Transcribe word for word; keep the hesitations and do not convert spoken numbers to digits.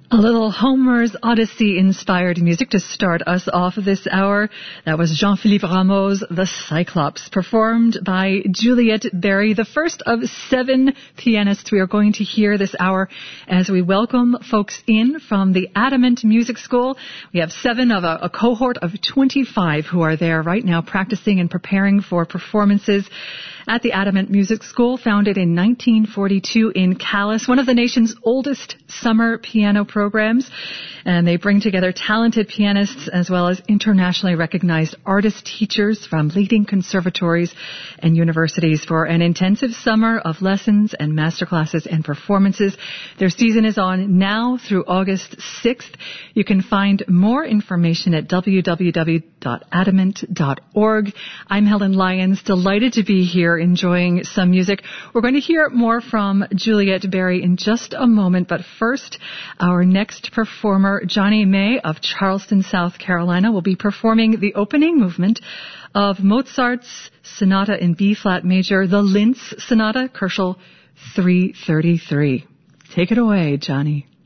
A little Homer's Odyssey-inspired music to start us off this hour. That was Jean-Philippe Rameau's The Cyclops, performed by Juliette Berry, the first of seven pianists we are going to hear this hour as we welcome folks in from the Adamant Music School. We have seven of a, a cohort of twenty-five who are there right now practicing and preparing for performances at the Adamant Music School, founded in nineteen forty-two in Calais, one of the nation's oldest summer piano programs. And they bring together talented pianists as well as internationally recognized artist teachers from leading conservatories and universities for an intensive summer of lessons and masterclasses and performances. Their season is on now through August sixth. You can find more information at w w w dot adamant dot org. I'm Helen Lyons, delighted to be here enjoying some music. We're going to hear more from Juliette Berry in just a moment, but first, our next performer, Johnny May of Charleston, South Carolina, will be performing the opening movement of Mozart's Sonata in B-flat major, the Linz Sonata, Koelschel three thirty-three. Take it away, Johnny.